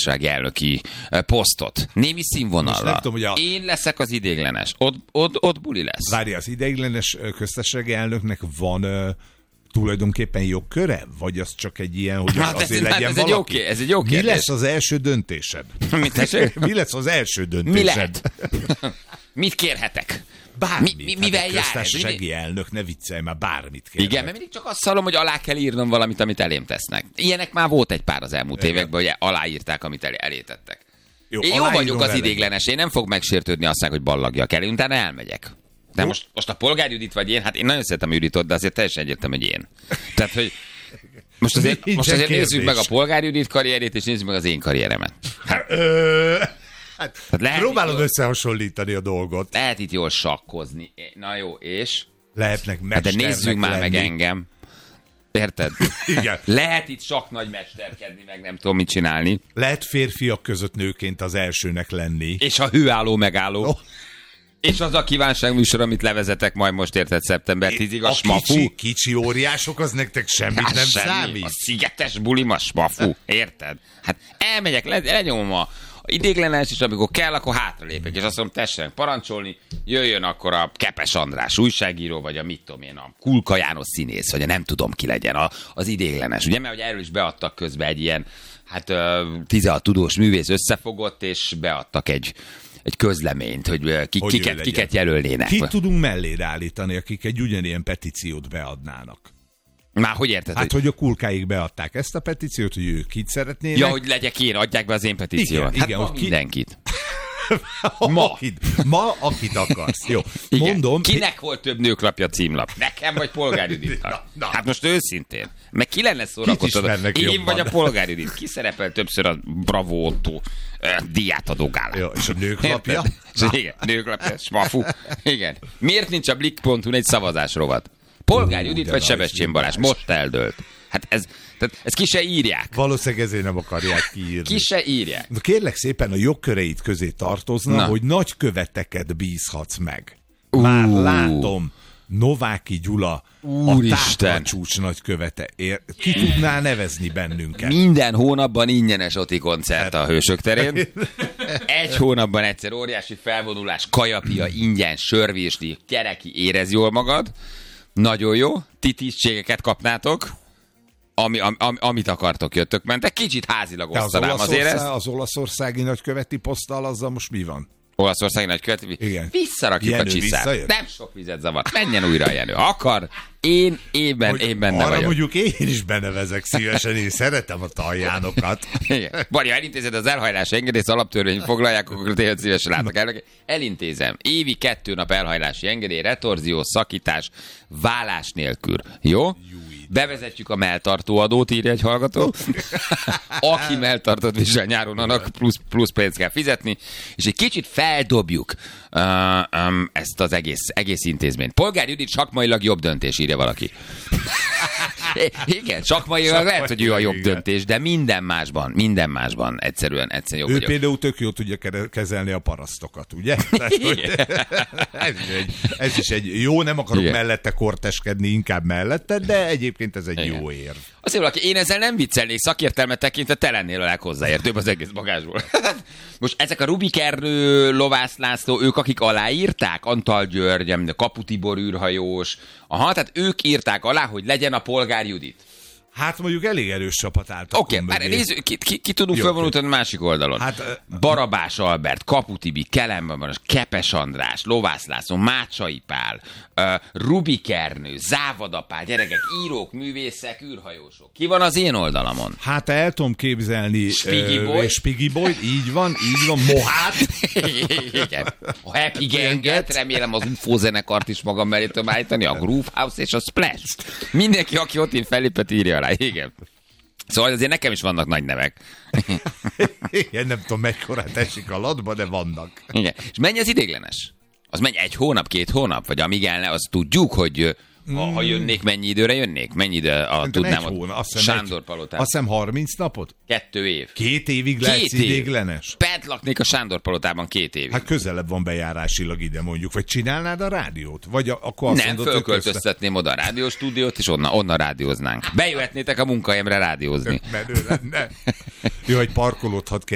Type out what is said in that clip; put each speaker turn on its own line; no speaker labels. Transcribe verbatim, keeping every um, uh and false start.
köztársasági elnöki posztot. Némi színvonallal. Tudom, a... Én leszek az ideiglenes. Ott, ott, ott buli lesz.
Várj, az ideiglenes köztársasági elnöknek van uh, tulajdonképpen jogköre? Vagy az csak egy ilyen, hogy hát azért ez, legyen
ez
valaki?
Egy jó, ez egy jó
Mi lesz az első döntésed? Mi lesz az első döntésed?
Mi lehet? Mit kérhetek?
Bármit.
Mi, mi, mivel
hát
jár?
Köztársasági elnök, ne viccelj, már bármit kérhet.
Igen, mert mindig csak azt hallom, hogy alá kell írnom valamit, amit elém tesznek. Ilyenek már volt egy pár az elmúlt Igen. években, hogy aláírták, amit elé, elé tettek. Jó, én jó vagyok az idéglenes, én nem fog megsértődni aztán, hogy ballagjak el, én utána elmegyek. De most, most a Polgár Judit vagy én, hát én nagyon szeretem Juditot, de azért teljesen egyértelmű, hogy én. Tehát, hogy most azért, most azért nézzük meg a Polgár Judit karrierét, és nézzük meg az én karrieremet. Hát,
hát, hát próbálom összehasonlítani a dolgot.
Lehet itt jól sakkozni. Na jó, és?
Lehetnek mesternek
hát de nézzük már
lenni.
meg engem. Érted?
Igen.
Lehet itt sok nagy mesterkedni, meg nem tudom mit csinálni.
Lehet férfiak között nőként az elsőnek lenni.
És a hőálló megálló. Oh. És az a kívánságműsor, amit levezetek majd most érted szeptember tízedig, a, a smafú.
Kicsi, kicsi óriások, az nektek semmit hát nem semmi. Számít.
A szigetes bulim a smafú, érted? Hát elmegyek, le, lenyomom a idéglenes, és amikor kell, akkor hátralépek, és azt mondom, tessenek parancsolni, jöjjön akkor a Kepes András újságíró, vagy a mit tudom én, a Kulka János színész, vagy a nem tudom ki legyen, a, az idéglenes. Ugye, mert hogy erről is beadtak közben egy ilyen, hát tizenhat tudós művész összefogott, és beadtak egy egy közleményt, hogy, ki, hogy kiket, kiket jelölnének.
Kit tudunk mellére állítani, akik egy ugyanilyen petíciót beadnának?
Már hogy érted?
Hát, hogy, hogy a Kulkáig beadták ezt a petíciót, hogy ők kit szeretnének.
Ja, hogy legyek én, adják be az én petíciót.
Igen,
hát
igen,
ma
hogy
mindenkit.
Ma. Akit, ma, akit akarsz. Jó,
igen.
Mondom.
Kinek volt több nőklapja címlap? Nekem vagy Polgár Juditnak? Na, na. Hát most őszintén. Meg ki lenne szórakoztató? Én jobban? Vagy a Polgár Judit? Ki szerepel többször a Bravo Otto uh, díjátadó gálán?
Jó, és a nőklapja?
Igen, nőklapja, smafú. Igen. Miért nincs a Blick pont hu egy szavazás rovat? Polgár Judit vagy Sebestyén Balázs? Most eldőlt. Hát ez, tehát ezt ki se írják.
Valószínűleg ezért nem akarják kiírni.
Ki se írják.
Na kérlek szépen, a jogköreid közé tartozna, Na. hogy nagyköveteket bízhatsz meg. Már uh. látom, Nováky Gyula, Úristen. A Táplacsúcs nagykövete. Ér, ki tudná nevezni bennünket?
Minden hónapban ingyenes Oti koncert a Hősök terén. Egy hónapban egyszer óriási felvonulás, kajapia, ingyen, sörvésli, kereki, érez jól magad. Nagyon jó. Ti tisztségeket kapnátok. Ami, am, am, amit akartok, jöttök, mentek. Kicsit házilag osztanám
az
azért ezt.
Az olaszországi nagyköveti poszttal, azzal most mi van?
Olaszországi nagykövet?
Igen.
Visszarakjuk
Jenő
a csiszát.
Visszajön?
Nem sok vizet zavart. Menjen újra a Jenő. Akar. Én ében, én benne
arra
vagyok.
Mondjuk én is benevezek szívesen, én szeretem a taljánokat.
Bari, ha elintézed az elhajlás engedélyt, alaptörvény foglalják, akkor tényleg szívesen látok el. Elintézem. Évi kettő nap elhajlási engedély, retorzió, szakítás, vállás nélkül. Jó? Bevezetjük a melltartó adót, írja egy hallgató. Aki melltartót visel nyáron, annak plusz, plusz pénzt kell fizetni, és egy kicsit feldobjuk uh, um, ezt az egész, egész intézményt. Polgár Judit sakmailag jobb döntés, írja valaki. Igen, sakmailag lehet, hogy ő a jobb döntés, de minden másban, minden másban egyszerűen, egyszerűen jobb
ő
vagyok.
Például tök jól tudja kezelni a parasztokat, ugye? Tehát, ez, is egy, ez is egy jó, nem akarok Igen. mellette korteskedni, inkább mellette, de egyébként ez egy Igen. jó érv.
Azt mondja, én ezzel nem viccelnék, szakértelmet tekintve te lennél a leghozzáértőbb az egész bagázsból. Most ezek a Rubik Ernő, Lovász László, ők akik aláírták, Antal György, a Kapu Tibor űrhajós, aha, tehát ők írták alá, hogy legyen a Polgár Judit.
Hát mondjuk elég erős csapat álltak.
Oké, okay, nézzük, ki, ki, ki tudunk felvonultani a másik oldalon. Hát, Barabás Albert, Kapu Tibi, Kelemben, Kepes András, Lovász László, Mácsai Pál, uh, Rubik Ernő, Závada Pál, gyerekek, írók, művészek, űrhajósok. Ki van az én oldalamon?
Hát el tudom képzelni
Spiggy uh, Boy.
Spiggy Boy, így van, így van, Mohát.
Igen. A Happy Ganget, remélem az u f o zenekart is magam mellé tudom állítani, a Groove House és a Splash. Mindenki, aki ott én fellépett, írja alá. Igen. Szóval azért nekem is vannak nagy nevek.
Igen, nem tudom, mekkorát esik a latba, de vannak.
Igen. És mennyi az idéglenes? Az mennyi egy hónap, két hónap? Vagy amíg elne, azt tudjuk, hogy ha, ha jönnék, mennyi időre jönnék? Mennyi ide a, tudnám
hónap,
a Sándor Palotában?
Azt hiszem harminc napot?
Kettő év.
Két évig lesz idéglenes?
Bent laknék a Sándor Palotában két évig.
Hát közelebb van bejárásilag ide mondjuk. Vagy csinálnád a rádiót? Vagy a, akkor azt
nem, fölköltöztetném oda a rádióstúdiót, és onnan, onnan rádióznánk. Bejöhetnétek a munkahelyemre rádiózni.
Menő lenne. Jó, hogy parkolót hadd